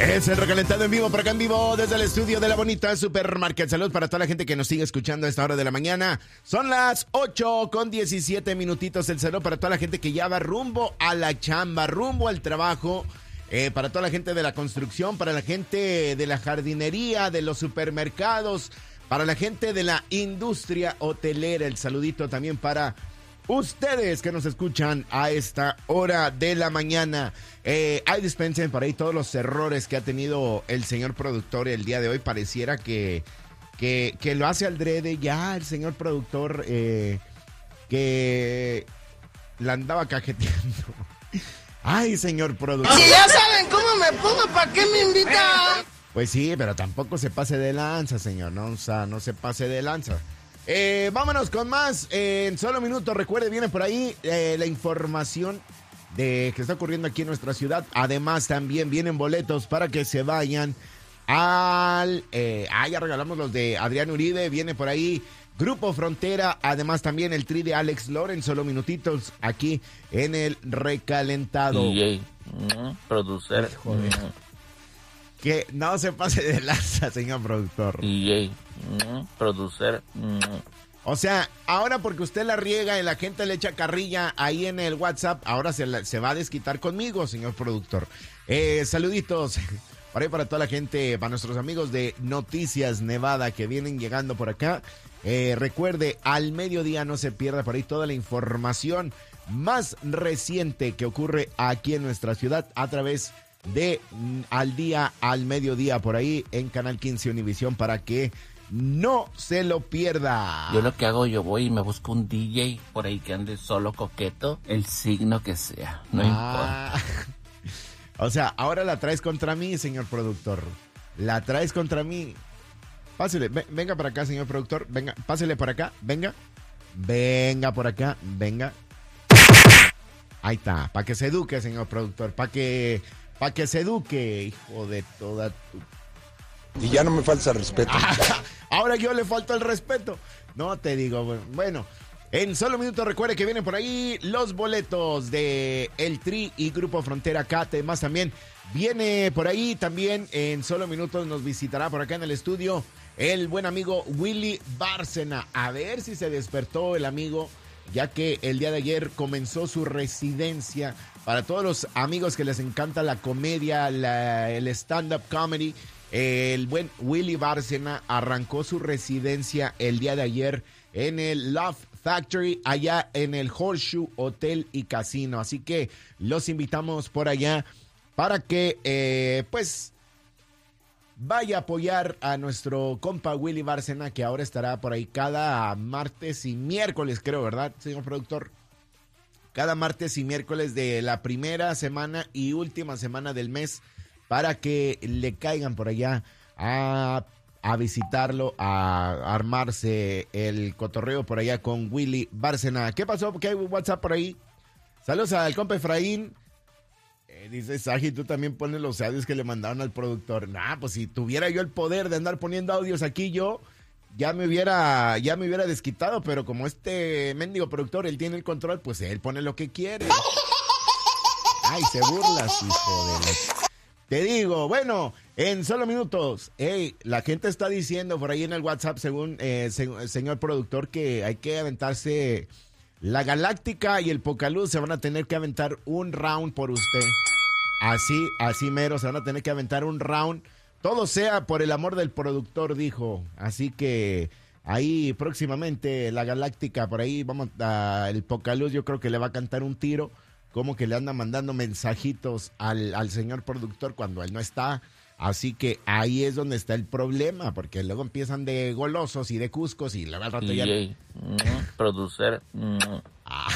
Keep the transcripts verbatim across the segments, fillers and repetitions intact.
Es el recalentado en vivo, por acá en vivo, desde el estudio de la bonita Supermarket. Salud para toda la gente que nos sigue escuchando a esta hora de la mañana. Son las ocho con diecisiete minutitos. El saludo para toda la gente que ya va rumbo a la chamba, rumbo al trabajo. Eh, para toda la gente de la construcción, para la gente de la jardinería, de los supermercados, para la gente de la industria hotelera. El saludito también para ustedes que nos escuchan a esta hora de la mañana. Eh, ahí dispensen por ahí todos los errores que ha tenido el señor productor el día de hoy. Pareciera que, que, que lo hace adrede ya el señor productor, eh, que la andaba cajeteando. Ay, señor productor. Si ya saben cómo me pongo, ¿para qué me invitan? Pues sí, pero tampoco se pase de lanza, señor. No, o sea, no se pase de lanza. Eh, vámonos con más. Eh, en solo minutos, recuerde, viene por ahí eh, la información de que está ocurriendo aquí en nuestra ciudad. Además, también vienen boletos para que se vayan al... Eh, ah, ya regalamos los de Adrián Uribe. Viene por ahí Grupo Frontera. Además, también el tri de Alex Loren. Solo minutitos aquí en el recalentado. D J, mm, producer. Joder. Mm. Que no se pase de lanza, señor productor. D J, mm, producer. Mm. O sea, ahora porque usted la riega y la gente le echa carrilla ahí en el WhatsApp, ahora se, la, se va a desquitar conmigo, señor productor. Eh, saluditos por ahí para toda la gente, para nuestros amigos de Noticias Nevada que vienen llegando por acá. Eh, recuerde, al mediodía no se pierda por ahí toda la información más reciente que ocurre aquí en nuestra ciudad a través de mm, Al Día, al Mediodía, por ahí en Canal quince Univisión, para que no se lo pierda. Yo lo que hago, yo voy y me busco un D J por ahí que ande solo coqueto, el signo que sea, no ah. importa. O sea, ahora la traes contra mí, señor productor. La traes contra mí. Pásele, venga para acá, señor productor. Venga, pásele por acá, venga. Venga por acá, venga. Ahí está, para que se eduque, señor productor. Para que, para que se eduque, hijo de toda tu... Y ya no me falta respeto. Ahora yo le falto el respeto. No te digo, bueno, en solo minutos recuerde que vienen por ahí los boletos de El Tri y Grupo Frontera acá. Además también viene por ahí, también en solo minutos nos visitará por acá en el estudio el buen amigo Willy Bárcena. A ver si se despertó el amigo, ya que el día de ayer comenzó su residencia. Para todos los amigos que les encanta la comedia, la, el stand-up comedy, el buen Willy Bárcena arrancó su residencia el día de ayer en el Love Factory, allá en el Horseshoe Hotel y Casino. Así que los invitamos por allá para que, eh, pues, vaya a apoyar a nuestro compa Willy Bárcena, que ahora estará por ahí cada martes y miércoles, creo, ¿verdad, señor productor? Cada martes y miércoles de la primera semana y última semana del mes, para que le caigan por allá a, a visitarlo, a armarse el cotorreo por allá con Willy Bárcena. ¿Qué pasó? ¿Qué hay WhatsApp por ahí? Saludos al compa Efraín. Eh, dice Saji, tú también pones los audios que le mandaron al productor. Nah, pues si tuviera yo el poder de andar poniendo audios aquí yo, ya me hubiera, ya me hubiera desquitado, pero como este mendigo productor, él tiene el control, pues él pone lo que quiere. Ay, se burlas, hijo de la... Te digo, bueno, en solo minutos, hey, la gente está diciendo por ahí en el WhatsApp, según eh, se, señor productor, que hay que aventarse la Galáctica y el Pocaluz, se van a tener que aventar un round por usted. Así, así mero, se van a tener que aventar un round. Todo sea por el amor del productor, dijo. Así que ahí próximamente la Galáctica, por ahí vamos a, el Pocaluz, yo creo que le va a cantar un tiro. Como que le anda mandando mensajitos al, al señor productor cuando él no está. Así que ahí es donde está el problema, porque luego empiezan de golosos y de cuscos y luego al rato ya... D J, mm, producer. Mm. Ah.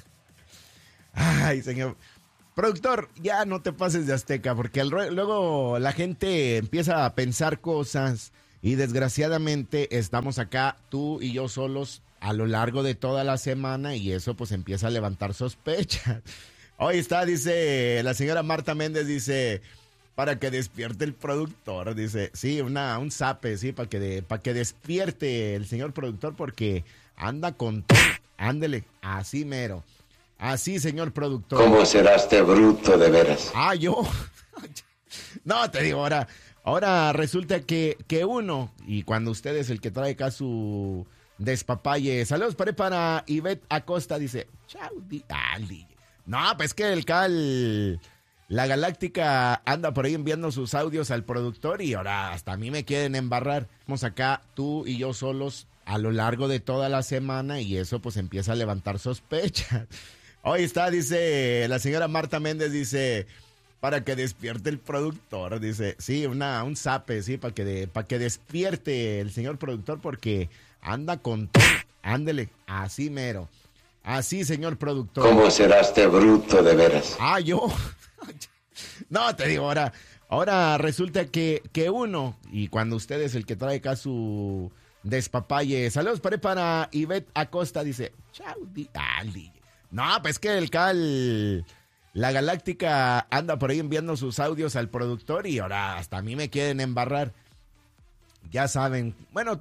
Ay, señor productor, ya no te pases de azteca, porque el, luego la gente empieza a pensar cosas y desgraciadamente estamos acá, tú y yo solos, a lo largo de toda la semana, y eso pues empieza a levantar sospechas. Hoy está, dice la señora Marta Méndez, dice, para que despierte el productor, dice, sí, una, un zape, sí, para que, de, para que despierte el señor productor, porque anda con todo, ándele, así mero, así señor productor. ¿Cómo será este bruto de veras? Ah, yo, No, te digo, ahora, ahora resulta que, que uno, y cuando usted es el que trae acá su despapalle, saludos para, para Ivette Acosta, dice, chao, di ah, el D J. No, pues que el cal, la Galáctica anda por ahí enviando sus audios al productor y ahora hasta a mí me quieren embarrar. Vamos acá, tú y yo solos, a lo largo de toda la semana y eso pues empieza a levantar sospechas. Hoy está, dice, la señora Marta Méndez, dice, para que despierte el productor, dice, sí, una, un zape, sí, para que, de, para que despierte el señor productor porque anda con todo, ándele, así mero, así señor productor. ¿Cómo será este bruto de veras? Ah, yo, no, te digo, ahora, ahora resulta que, que uno, y cuando usted es el que trae acá su despapalle, saludos para, para Ivette Acosta, dice, chao, di ah, el D J. No, pues que el cal, la Galáctica anda por ahí enviando sus audios al productor y ahora hasta a mí me quieren embarrar. Ya saben, bueno,